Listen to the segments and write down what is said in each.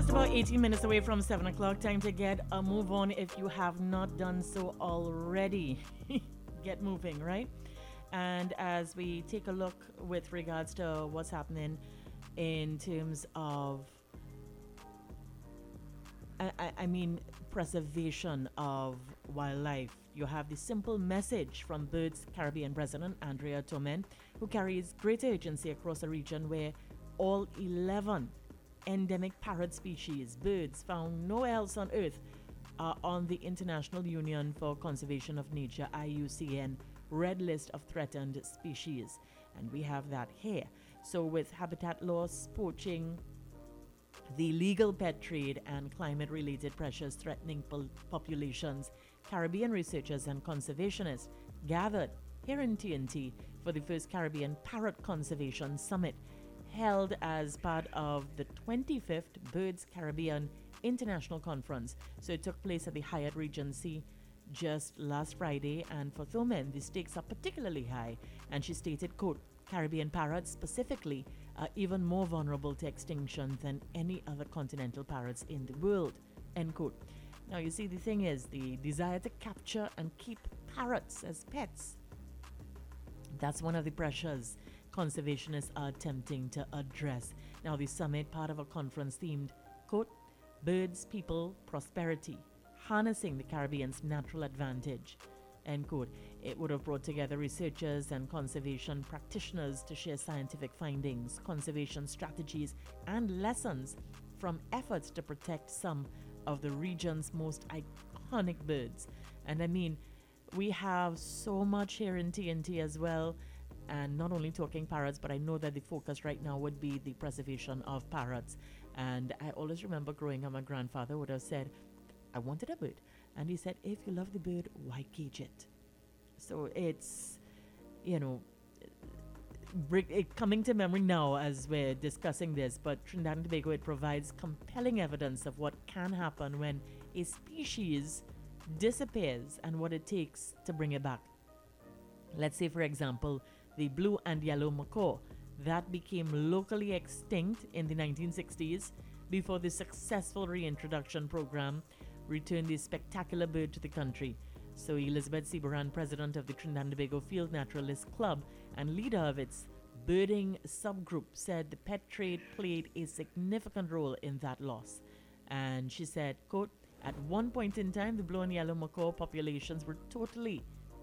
Just about 18 minutes away from 7 o'clock. Time to get a move on if you have not done so already. Get moving, right? And as we take a look with regards to what's happening in terms of, I mean, preservation of wildlife, you have the simple message from Birds Caribbean President Andrea Tomen, who carries great urgency across a region where all 11 endemic parrot species, birds found nowhere else on Earth, are on the International Union for Conservation of Nature IUCN Red List of Threatened Species. And we have that here. So with habitat loss, poaching, the illegal pet trade, and climate-related pressures threatening populations, Caribbean researchers and conservationists gathered here in TNT for the first Caribbean Parrot Conservation Summit, held as part of the 25th Birds Caribbean International Conference. So it took place at the Hyatt Regency just last Friday, and for Thomen, the stakes are particularly high. And she stated, quote, Caribbean parrots specifically are even more vulnerable to extinction than any other continental parrots in the world, end quote. Now, you see, the thing is, the desire to capture and keep parrots as pets, that's one of the pressures conservationists are attempting to address. Now, the summit, part of a conference themed, quote, Birds, People, Prosperity, Harnessing the Caribbean's Natural Advantage, end quote. It would have brought together researchers and conservation practitioners to share scientific findings, conservation strategies, and lessons from efforts to protect some of the region's most iconic birds. And I mean, we have so much here in TNT as well, and not only talking parrots, but I know that the focus right now would be the preservation of parrots. And I always remember growing up, my grandfather would have said, I wanted a bird. And he said, if you love the bird, why cage it? So it's, you know, it coming to memory now as we're discussing this, but Trinidad and Tobago, it provides compelling evidence of what can happen when a species disappears and what it takes to bring it back. Let's say, for example, the blue and yellow macaw that became locally extinct in the 1960s before the successful reintroduction program returned this spectacular bird to the country. So Elizabeth Seaborn, president of the Trinidad and Tobago Field Naturalist Club and leader of its birding subgroup, said the pet trade played a significant role in that loss. And she said, quote, at one point in time, the blue and yellow macaw populations were totally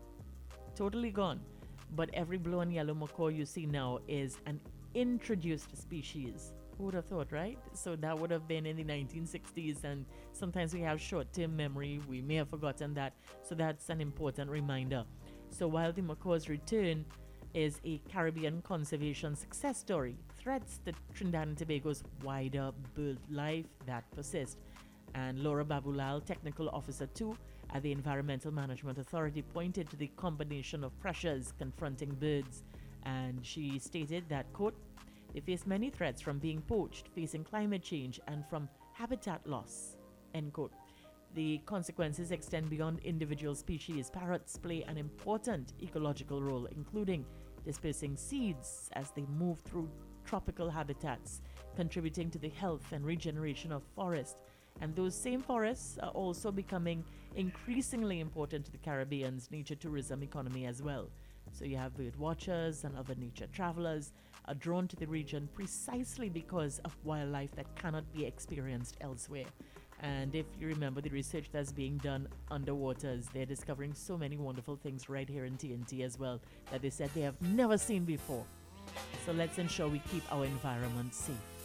gone. But every blue and yellow macaw you see now is an introduced species. Who would have thought, right? So that would have been in the 1960s, and sometimes we have short-term memory. We may have forgotten that. So that's an important reminder. So while the macaw's return is a Caribbean conservation success story, threats to Trinidad and Tobago's wider bird life that persist. And Laura Babulal, technical officer 2 at the Environmental Management Authority, pointed to the combination of pressures confronting birds. And she stated that, quote, they face many threats from being poached, facing climate change, and from habitat loss, end quote. The consequences extend beyond individual species. Parrots play an important ecological role, including dispersing seeds as they move through tropical habitats, contributing to the health and regeneration of forests. And those same forests are also becoming increasingly important to the Caribbean's nature tourism economy as well. So you have bird watchers and other nature travelers are drawn to the region precisely because of wildlife that cannot be experienced elsewhere. And if you remember the research that's being done underwaters, they're discovering so many wonderful things right here in TNT as well that they said they have never seen before. So let's ensure we keep our environment safe.